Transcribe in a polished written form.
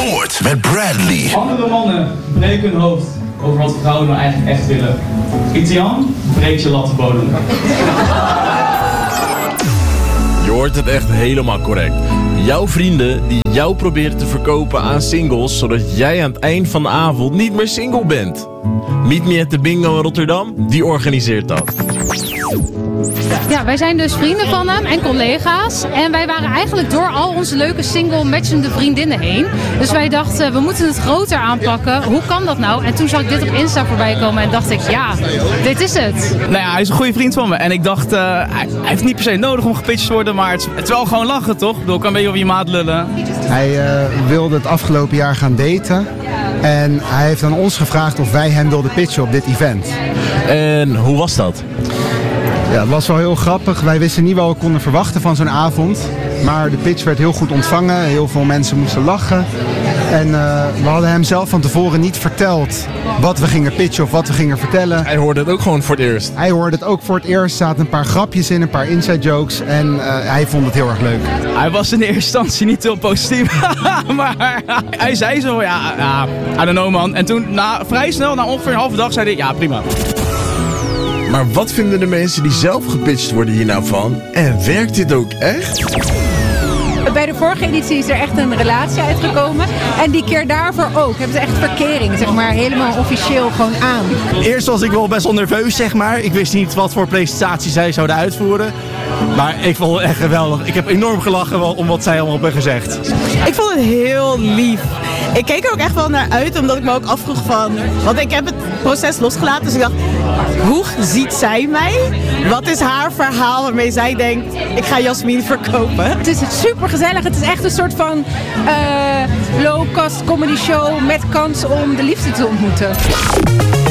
Noord met Bradley. Andere mannen breken hun hoofd over wat vrouwen nou eigenlijk echt willen. Itian, breek je lattenbodem. Je hoort het echt helemaal correct. Jouw vrienden die jou proberen te verkopen aan singles, zodat jij aan het eind van de avond niet meer single bent. Meet Me at the Bingo in Rotterdam, die organiseert dat. Ja, wij zijn dus vrienden van hem en collega's. En wij waren eigenlijk door al onze leuke single matchende vriendinnen heen. Dus wij dachten, we moeten het groter aanpakken. Hoe kan dat nou? En toen zag ik dit op Insta voorbij komen en dacht ik, ja, dit is het. Nou ja, hij is een goede vriend van me. En ik dacht, hij heeft niet per se nodig om gepitcht te worden. Maar het is wel gewoon lachen, toch? Ik bedoel, ik kan een beetje over je maat lullen. Hij wilde het afgelopen jaar gaan daten. En hij heeft aan ons gevraagd of wij hem wilden pitchen op dit event. En hoe was dat? Ja, het was wel heel grappig. Wij wisten niet wat we konden verwachten van zo'n avond. Maar de pitch werd heel goed ontvangen. Heel veel mensen moesten lachen. En we hadden hem zelf van tevoren niet verteld wat we gingen pitchen of wat we gingen vertellen. Hij hoorde het ook gewoon voor het eerst. Hij hoorde het ook voor het eerst. Er zaten een paar grapjes in, een paar inside jokes. En hij vond het heel erg leuk. Hij was in eerste instantie niet heel positief. Maar hij zei zo, ja, I don't know man. En toen, vrij snel, na ongeveer een halve dag, zei hij, ja prima. Maar wat vinden de mensen die zelf gepitcht worden hier nou van? En werkt dit ook echt? Bij de vorige editie is er echt een relatie uitgekomen. En die keer daarvoor ook. Hebben ze echt verkering, zeg maar, helemaal officieel gewoon aan. Eerst was ik wel best wel nerveus, zeg maar. Ik wist niet wat voor presentatie zij zouden uitvoeren. Maar ik vond het echt geweldig. Ik heb enorm gelachen om wat zij allemaal hebben gezegd. Ik vond het heel lief. Ik keek er ook echt wel naar uit, omdat ik me ook afvroeg van... Want ik heb het proces losgelaten, dus ik dacht... Hoe ziet zij mij? Wat is haar verhaal waarmee zij denkt... Ik ga Jasmin verkopen? Het is super gezellig. Het is echt een soort van low-cost comedy show met kans om de liefde te ontmoeten.